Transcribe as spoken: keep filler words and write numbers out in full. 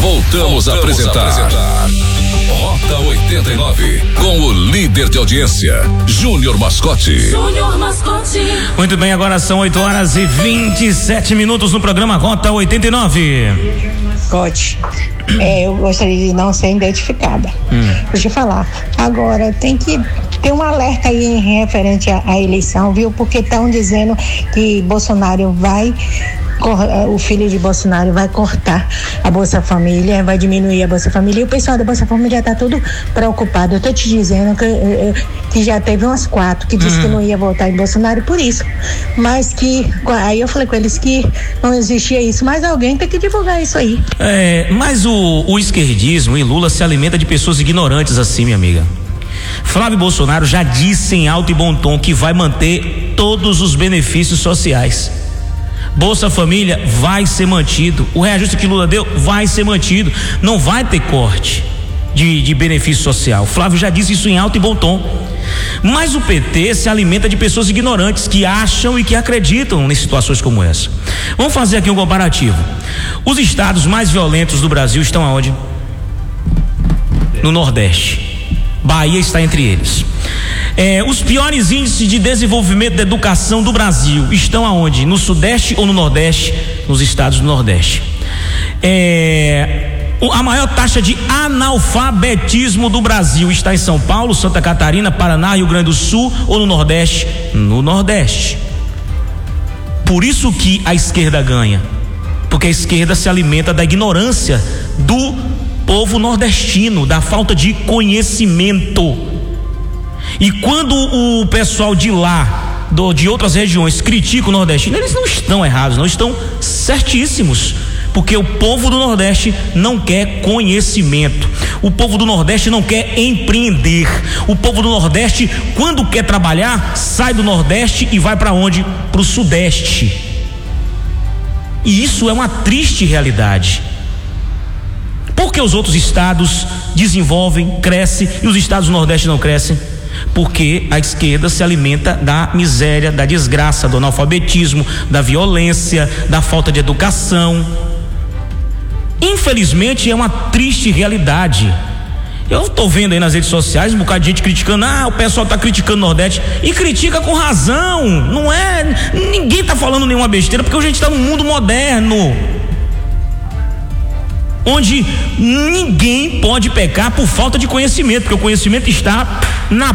Voltamos, Voltamos a apresentar, a apresentar Rota oitenta e nove com o líder de audiência, Júnior Mascote. Júnior Mascote. Muito bem, agora são oito horas e vinte e sete minutos no programa Rota oitenta e nove. Mascote, é, eu gostaria de não ser identificada. Hum. Deixa eu falar. Agora, tem que ter um alerta aí em referente à, à eleição, viu? Porque estão dizendo que Bolsonaro vai. O filho de Bolsonaro vai cortar a Bolsa Família, vai diminuir a Bolsa Família, e o pessoal da Bolsa Família está tudo preocupado. Eu tô te dizendo que, que já teve umas quatro que disse uhum. que não ia votar em Bolsonaro por isso, mas que, aí eu falei com eles que não existia isso, mas alguém tem que divulgar isso aí. É, mas o, o esquerdismo e Lula se alimenta de pessoas ignorantes assim, minha amiga. Flávio Bolsonaro já disse em alto e bom tom que vai manter todos os benefícios sociais. Bolsa Família vai ser mantido, o reajuste que Lula deu vai ser mantido, não vai ter corte de, de benefício social. Flávio já disse isso em alto e bom tom. Mas o P T se alimenta de pessoas ignorantes que acham e que acreditam em situações como essa. Vamos fazer aqui um comparativo. Os estados mais violentos do Brasil estão aonde? No Nordeste. Bahia está entre eles. É, os piores índices de desenvolvimento da educação do Brasil estão aonde? No Sudeste ou no Nordeste? Nos estados do Nordeste. É, a maior taxa de analfabetismo do Brasil está em São Paulo, Santa Catarina, Paraná, Rio Grande do Sul ou no Nordeste? No Nordeste. Por isso que a esquerda ganha, porque a esquerda se alimenta da ignorância do povo nordestino, da falta de conhecimento. E quando o pessoal de lá, do, de outras regiões, critica o nordestino, eles não estão errados, não, estão certíssimos, porque o povo do Nordeste não quer conhecimento, o povo do Nordeste não quer empreender, o povo do Nordeste, quando quer trabalhar, sai do Nordeste e vai para onde? Para o Sudeste. E isso é uma triste realidade. Por que os outros estados desenvolvem, crescem e os estados do Nordeste não crescem? Porque a esquerda se alimenta da miséria, da desgraça, do analfabetismo, da violência, da falta de educação. Infelizmente é uma triste realidade. Eu estou vendo aí nas redes sociais um bocado de gente criticando, ah, o pessoal está criticando o Nordeste, e critica com razão, não é, ninguém está falando nenhuma besteira, porque a gente está num mundo moderno, onde ninguém pode pecar por falta de conhecimento, porque o conhecimento está na